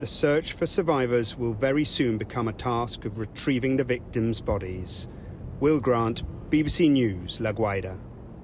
The search for survivors will very soon become a task of retrieving the victims' bodies. Will Grant, BBC News, La Guaira.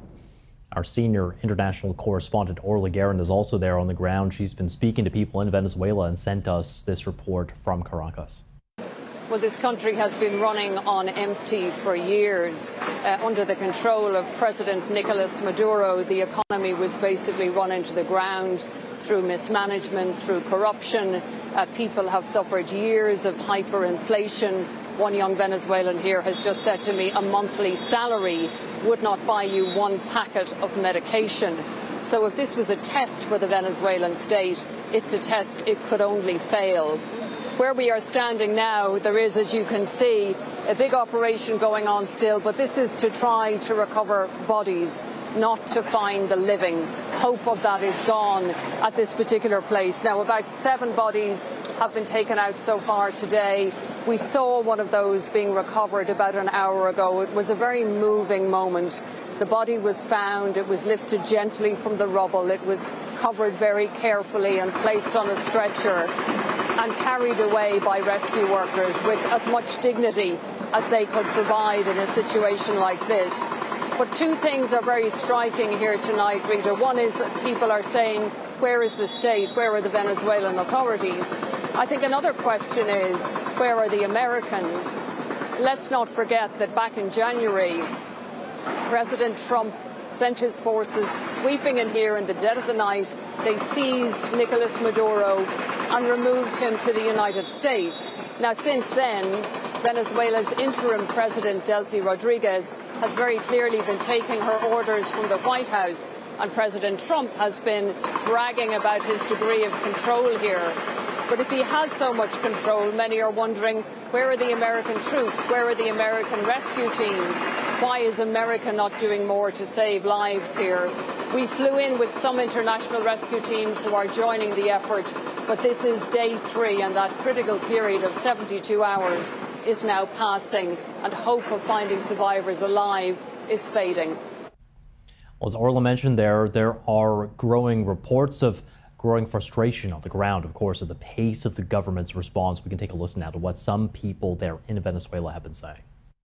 Our senior international correspondent Orla Guerin is also there on the ground. She's been speaking to people in Venezuela and sent us this report from Caracas. Well, this country has been running on empty for years. Under the control of President Nicolas Maduro, the economy was basically run into the ground through mismanagement, through corruption. People have suffered years of hyperinflation. One young Venezuelan here has just said to me a monthly salary would not buy you one packet of medication. So if this was a test for the Venezuelan state, it's a test it could only fail. Where we are standing now, there is, as you can see, a big operation going on still, but this is to try to recover bodies, not to find the living. Hope of that is gone at this particular place. Now, about 7 bodies have been taken out so far today. We saw one of those being recovered about an hour ago. It was a very moving moment. The body was found, it was lifted gently from the rubble, it was covered very carefully and placed on a stretcher and carried away by rescue workers with as much dignity as they could provide in a situation like this. But 2 things are very striking here tonight, Rita. One is that people are saying, where is the state? Where are the Venezuelan authorities? I think another question is, where are the Americans? Let's not forget that back in January, President Trump sent his forces sweeping in here in the dead of the night. They seized Nicolas Maduro and removed him to the United States. Now, since then, Venezuela's interim president, Delcy Rodriguez, has very clearly been taking her orders from the White House, and President Trump has been bragging about his degree of control here. But if he has so much control, many are wondering, where are the American troops? Where are the American rescue teams? Why is America not doing more to save lives here? We flew in with some international rescue teams who are joining the effort, but this is day 3, and that critical period of 72 hours is now passing, and hope of finding survivors alive is fading. Well, as Orla mentioned there are growing reports of growing frustration on the ground, of course, at the pace of the government's response. We can take a listen now to what some people there in Venezuela have been saying.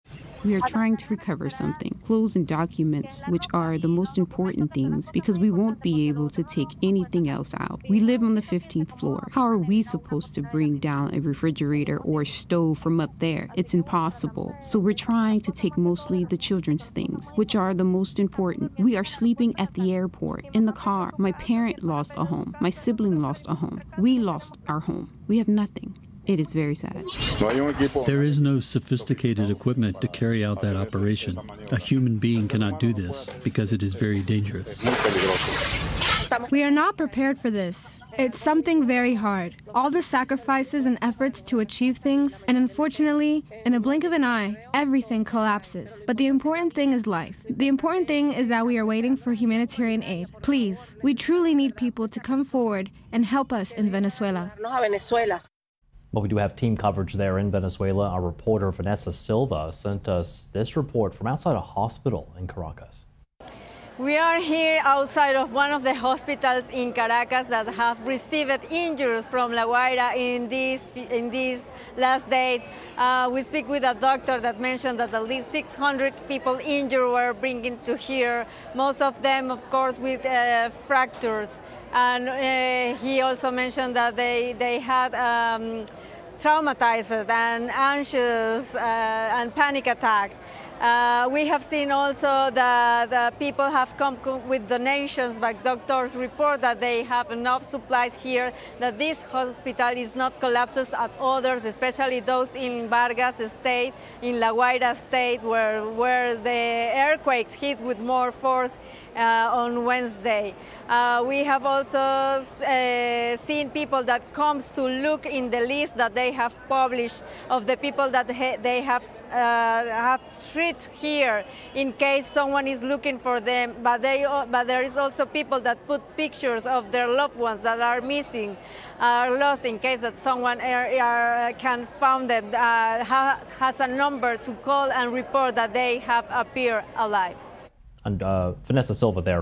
We are trying to recover something, clothes and documents, which are the most important things, because we won't be able to take anything else out. We live on the 15th floor. How are we supposed to bring down a refrigerator or a stove from up there? It's impossible. So we're trying to take mostly the children's things, which are the most important. We are sleeping at the airport, in the car. My parent lost a home. My sibling lost a home. We lost our home. We have nothing. It is very sad. There is no sophisticated equipment to carry out that operation. A human being cannot do this because it is very dangerous. We are not prepared for this. It's something very hard. All the sacrifices and efforts to achieve things, and unfortunately, in a blink of an eye, everything collapses. But the important thing is life. The important thing is that we are waiting for humanitarian aid. Please, we truly need people to come forward and help us in Venezuela. Well, we do have team coverage there in Venezuela. Our reporter Vanessa Silva sent us this report from outside a hospital in Caracas. We are here outside of one of the hospitals in Caracas that have received injuries from La Guaira in these last days. We speak with a doctor that mentioned that at least 600 people injured were bringing to here, most of them, of course, with fractures. And he also mentioned that they had traumatized and anxious and panic attack. We have seen also that the people have come with donations, but doctors report that they have enough supplies here, that this hospital is not collapses at others, especially those in Vargas State, in La Guaira State, where the earthquakes hit with more force on Wednesday. We have also seen people that comes to look in the list that they have published of the people that they have treated here in case someone is looking for them, but there is also people that put pictures of their loved ones that are missing, are lost, in case that someone can find them, has a number to call and report that they have appeared alive. And Vanessa Silva there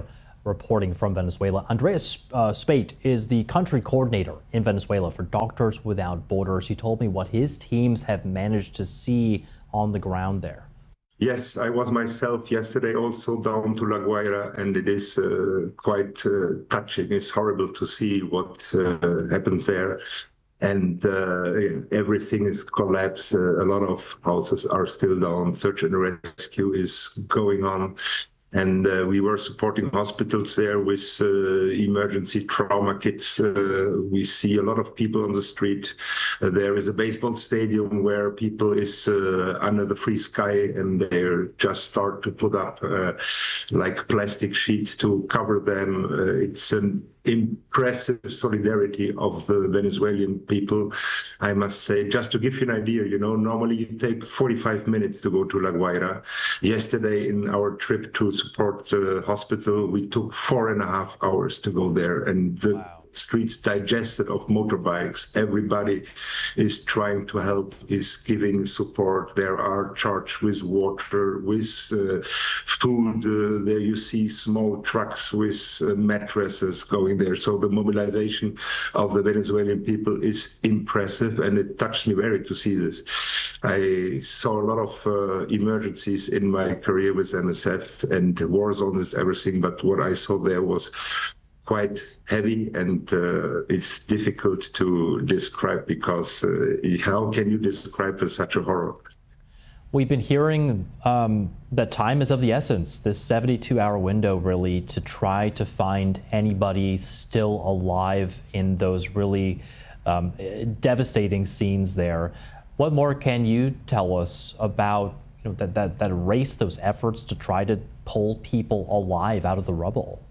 reporting from Venezuela. Andreas Spate is the country coordinator in Venezuela for Doctors Without Borders. He told me what his teams have managed to see on the ground there. Yes, I was myself yesterday also down to La Guaira, and it is quite touching. It's horrible to see what happens there. And everything is collapsed. A lot of houses are still down. Search and rescue is going on. And we were supporting hospitals there with emergency trauma kits. We see a lot of people on the street. There is a baseball stadium where people is under the free sky, and they just start to put up like plastic sheets to cover them. It's an impressive solidarity of the Venezuelan people, I must say. Just to give you an idea, normally you take 45 minutes to go to La Guaira. Yesterday in our trip to support the hospital, we took 4.5 hours to go there, and the streets digested of motorbikes. Everybody is trying to help, is giving support. There are charged with water, with food. There you see small trucks with mattresses going there. So the mobilization of the Venezuelan people is impressive, and it touched me very to see this. I saw a lot of emergencies in my career with MSF, and war zones is everything, but what I saw there was quite heavy, and it's difficult to describe, because how can you describe such a horror? We've been hearing that time is of the essence, this 72-hour window really, to try to find anybody still alive in those really devastating scenes there. What more can you tell us about that race, those efforts to try to pull people alive out of the rubble?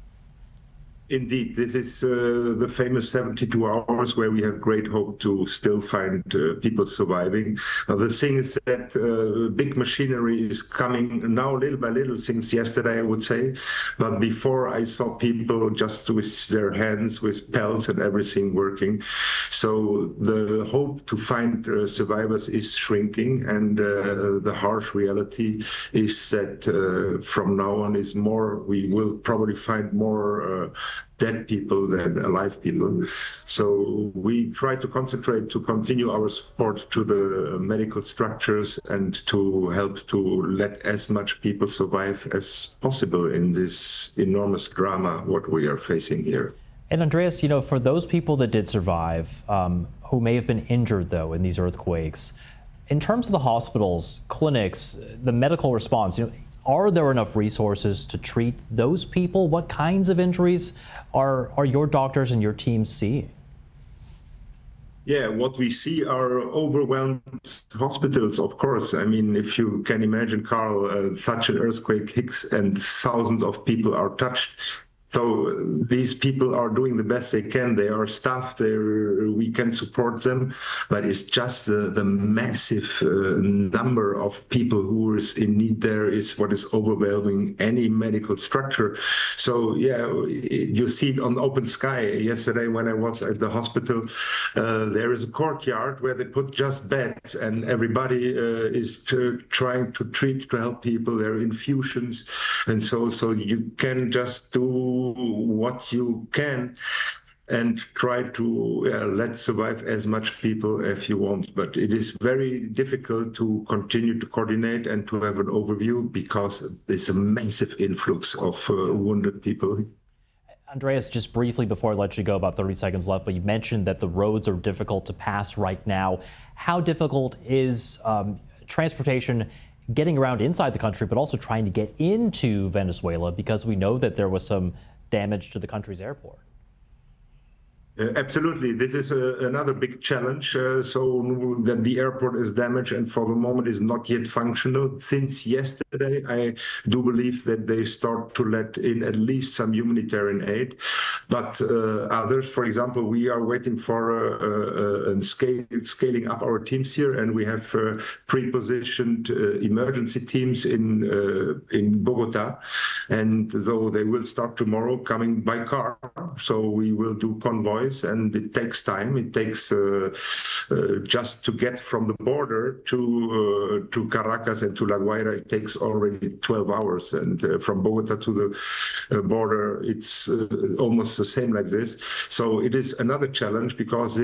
Indeed, this is the famous 72 hours where we have great hope to still find people surviving. The thing is that big machinery is coming now little by little since yesterday, I would say. But before, I saw people just with their hands, with pelts and everything working. So the hope to find survivors is shrinking, and the harsh reality is that from now on is more, we will probably find more dead people than alive people. So we try to concentrate to continue our support to the medical structures and to help to let as much people survive as possible in this enormous drama what we are facing here. And Andreas, for those people that did survive, who may have been injured though in these earthquakes, in terms of the hospitals, clinics, the medical response, are there enough resources to treat those people? What kinds of injuries are your doctors and your teams seeing? Yeah, what we see are overwhelmed hospitals, of course. I mean, if you can imagine, Carl, such an earthquake hits and thousands of people are touched. So these people are doing the best they can. They are staffed there. We can support them, but it's just the massive number of people who is in need there is what is overwhelming any medical structure. So yeah, you see it on open sky. Yesterday when I was at the hospital, there is a courtyard where they put just beds, and everybody is trying to treat, to help people. There are infusions, and so you can just do what you can and try to let survive as much people as you want. But it is very difficult to continue to coordinate and to have an overview, because there's a massive influx of wounded people. Andreas, just briefly before I let you go, about 30 seconds left, but you mentioned that the roads are difficult to pass right now. How difficult is transportation getting around inside the country, but also trying to get into Venezuela, because we know that there was some damage to the country's airport? Absolutely. This is another big challenge. So that the airport is damaged and for the moment is not yet functional. Since yesterday, I do believe that they start to let in at least some humanitarian aid. But others, for example, we are waiting for scaling up our teams here, and we have pre-positioned emergency teams in Bogota. And though they will start tomorrow coming by car, so we will do convoy. noise, and it takes time. It takes just to get from the border to Caracas and to La Guaira, it takes already 12 hours. And from Bogota to the border, it's almost the same like this. So it is another challenge because